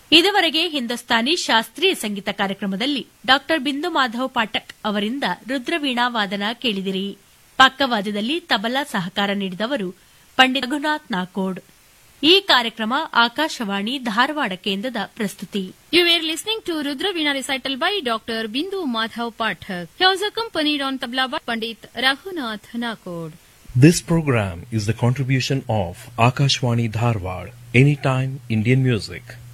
ಇದುವರೆಗೆ ಹಿಂದೂಸ್ತಾನಿ ಶಾಸ್ತ್ರೀಯ ಸಂಗೀತ ಕಾರ್ಯಕ್ರಮದಲ್ಲಿ ಡಾ ಬಿಂದು ಮಾಧವ್ ಪಾಠಕ್ ಅವರಿಂದ ರುದ್ರವೀಣಾ ವಾದನ ಕೇಳಿದಿರಿ. ಪಕ್ಕವಾದ್ಯದಲ್ಲಿ ತಬಲಾ ಸಹಕಾರ ನೀಡಿದವರು ಪಂಡಿತ್ ರಘುನಾಥ್ ನಾಕೋಡ್. ಈ ಕಾರ್ಯಕ್ರಮ ಆಕಾಶವಾಣಿ ಧಾರವಾಡ ಕೇಂದ್ರದ ಪ್ರಸ್ತುತಿ. You were listening to Rudra Veena recital by Dr. Bindu Madhav Pathak. He was accompanied on tabla by Pandit Raghunath Nakod. This program is the contribution of Akashwani Dharwad, Anytime Indian Music.